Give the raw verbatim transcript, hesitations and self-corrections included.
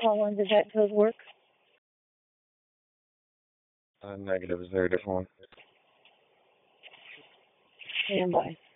How long does that code work? Uh, negative. Is there a different one? Stand by.